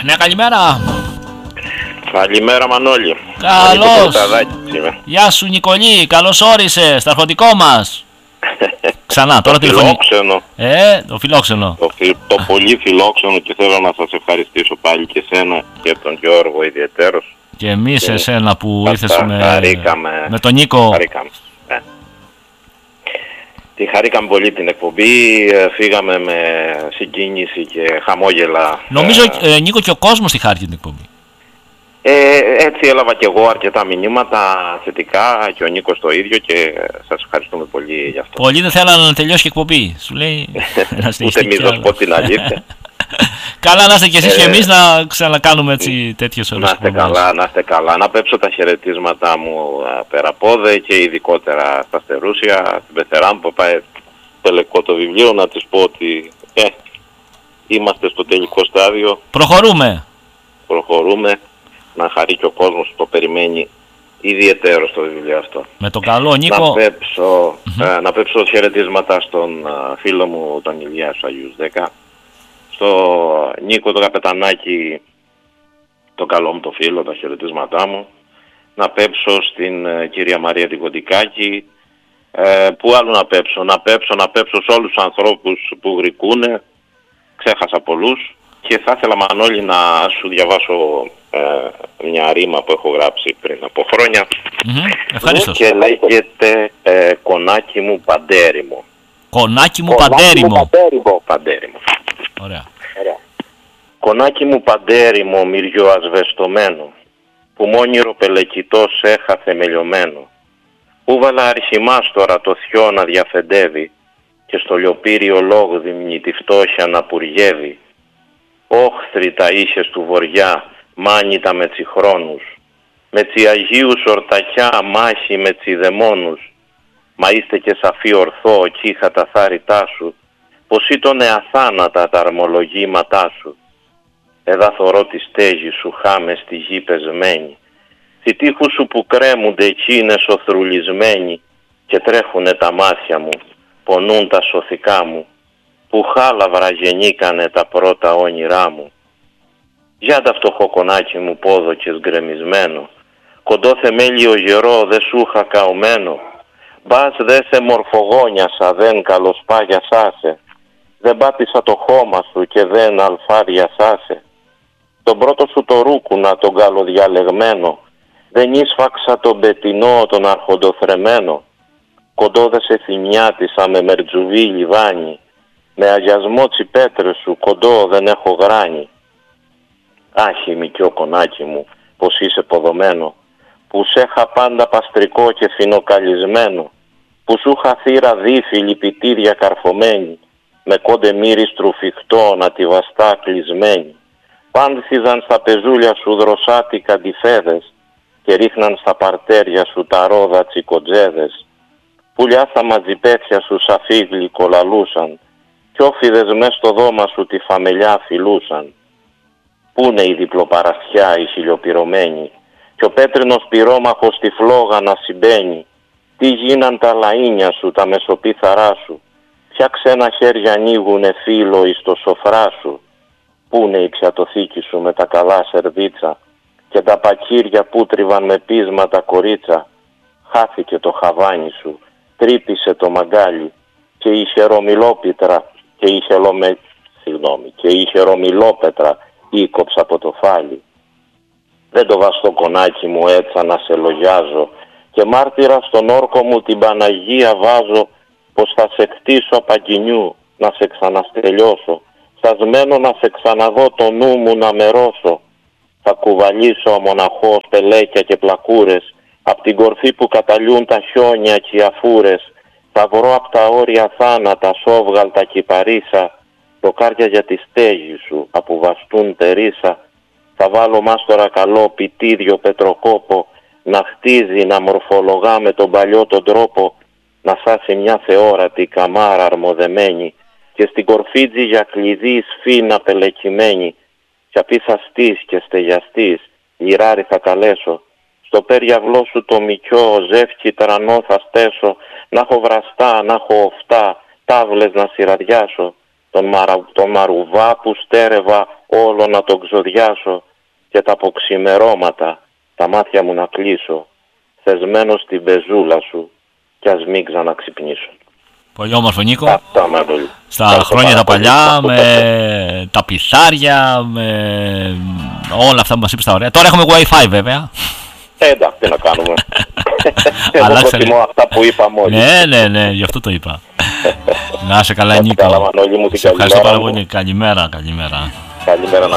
Ναι, καλημέρα. Καλημέρα Μανώλη. Καλώς. Γεια σου Νικολή, καλώς όρισες στα αρχοντικό μας. Ξανά, τώρα τηλεφωνεί. Το φιλόξενο. Το πολύ φιλόξενο, και θέλω να σας ευχαριστήσω πάλι και εσένα και τον Γιώργο ιδιαιτέρως. Και εμείς εσένα που ήρθες με τον Νίκο. Χαρήκαμε πολύ την εκπομπή, φύγαμε με συγκίνηση και χαμόγελα. Νομίζω Νίκο και ο κόσμος τη χάρηκε την εκπομπή. Έτσι έλαβα και εγώ αρκετά μηνύματα θετικά και ο Νίκος το ίδιο, και σας ευχαριστούμε πολύ γι' αυτό. Πολλοί δεν θέλανε να τελειώσει η εκπομπή, σου λέει. Ούτε μη σας πω την αλήθεια. Καλά να είστε κι εσείς και εμείς να ξανακάνουμε έτσι τέτοιες ώρες. Να είστε καλά, να είστε καλά. Να πέψω τα χαιρετίσματα μου περαπόδε και ειδικότερα στα Στερούσια, στην Πεθεράμ που πάει τελικό το βιβλίο, να της πω ότι είμαστε στο τελικό στάδιο. Προχωρούμε. Να χαρεί και ο κόσμος που το περιμένει ιδιαίτερο στο βιβλίο αυτό. Με το καλό Νίκο. Να πέψω χαιρετίσματα στον φίλο μου τον Ηλία στους Αγίους 10. Στο Νίκο τον Καπετανάκη, το καλό μου το φίλο, τα χαιρετίσματά μου. Να πέψω στην κυρία Μαρία την Κοντικάκη. Πού άλλο να πέψω σε όλους τους ανθρώπους που γρικούνε. Ξέχασα πολλούς. Και θα ήθελα Μανώλη να σου διαβάσω μια ρήμα που έχω γράψει πριν από χρόνια. Ευχαριστώ. Και λέγεται «Κονάκι μου παντέριμο». Κονάκι μου παντέριμο. Παντέριμο. Ωραία. Κονάκι μου παντέριμο, μυριό ασβεστομένο, που μόνιρο πελεκητός έχαθε μελιωμένο, που βάλα αριχημάστορα το θειό να διαφεντεύει και στο λιοπύριο λόγδυμνη τη φτώχεια να πουργεύει. Όχθροι τα είχες του βοριά, μάνιτα με τσιχρόνους, με τσιαγίους ορτακιά μάχη με τσιδεμόνους, μα είστε και σαφή ορθό κι είχα τα θάριτά σου, πως ήτονε αθάνατα τα αρμολογήματά σου. Εδα θωρώ τη στέγη σου χάμε στη γη πεσμένη, τη τείχου σου που κρέμουνται εκείνες οθρουλισμένοι, και τρέχουνε τα μάτια μου, πονούν τα σωθικά μου, που χάλαβρα γεννήκανε τα πρώτα όνειρά μου. Για τα φτωχό κονάκι μου πόδο και σγκρεμισμένο, κοντό θεμέλιο γερό δε σου είχα καωμένο, μπας δε σε μορφογόνιασα δεν καλοσπάγιασάσε, δεν πάτησα το χώμα σου και δεν αλφάδιασάσε, τον πρώτο σου το ρούκουνα τον καλοδιαλεγμένο, δεν ίσφαξα τον πετινό τον αρχοντοθρεμένο, κοντό δε σε θυμιάτισα με μερτζουβί λιβάνι, με αγιασμό τσιπέτρες σου κοντό δεν έχω γράνει. Άχι μικιό κονάκι μου, πως είσαι ποδομένο, που σ' έχα πάντα παστρικό και φινοκαλισμένο, που σου είχα θύρα δίφυλη πιτήρια καρφωμένη, με κόντε μύρι στρουφιχτό να τη βαστά κλεισμένη. Πάνθιζαν στα πεζούλια σου δροσάτικα αντιφέδες και ρίχναν στα παρτέρια σου τα ρόδα τσικοτζέδες. Πουλιά στα ματζιπέτια σου σαφή γλυκολαλούσαν, κι όφιδες μες στο δώμα σου τη φαμελιά φιλούσαν. Πούνε η διπλοπαρασιά η χιλιοπυρωμένη, κι ο πέτρινος πυρόμαχος στη φλόγα να συμπαίνει. Τι γίναν τα λαΐνια σου, τα μεσοπίθαρά σου, ποια ξένα χέρια ανοίγουνε φύλλο εις το σοφρά σου. Πούνε η πιατοθήκη σου με τα καλά σερβίτσα, και τα πακύρια που τριβαν με πείσματα κορίτσα. Χάθηκε το χαβάνι σου, τρύπησε το μαγκάλι, και η χερομιλόπιτρα και η χερομιλόπετρα ήκοψα από το φάλι. Δεν το βαστό κονάκι μου έτσι να σε λογιάζω, και μάρτυρα στον όρκο μου την Παναγία βάζω, πως θα σε χτίσω απαγκινιού να σε ξαναστελειώσω, σασμένο να σε ξαναδώ το νου μου να μερώσω. Θα κουβαλήσω αμοναχώς πελέκια και πλακούρες, απ' την κορφή που καταλιούν τα χιόνια και οι αφούρες. Θα βρω απ' τα όρια θάνατα σόβγαλτα κυπαρίσα, δοκάρια για τη στέγη σου, απου βαστούν τερίσα. Θα βάλω μάστορα καλό πιτίδιο πετροκόπο, να χτίζει, να μορφολογά με τον παλιό τον τρόπο, να σάσει μια θεόρατη καμάρα αρμοδεμένη, και στην κορφίτζη για κλειδί σφίνα πελεκυμένη. Κι απίσαστής και στεγιαστής, γυράρι θα καλέσω, στο πέριαυλό σου το μικιό ζεύκι τρανό θα στέσω, να έχω βραστά, να έχω οφτά, τάβλες να σειραδιάσω, τον μαρουβά που στέρευα όλο να το ξοδιάσω και τα αποξημερώματα τα μάτια μου να κλείσω, θεσμένο στην πεζούλα σου κι ας μην ξαναξυπνήσω. Πολύ όμορφο, Νίκο. Στα χρόνια τα παλιά, με τα πιθάρια, με όλα αυτά που μας είπες τα ωραία. Τώρα έχουμε Wi-Fi βέβαια. Εντάξει, τι να κάνουμε. Εγώ προτιμώ αυτά που είπα μόλις. Ναι, γι' αυτό το είπα. Να είσαι καλά, Νίκο. Καλά, Μανώλη μου, την ευχαριστώ πάρα πολύ. Καλημέρα. Καλημέρα να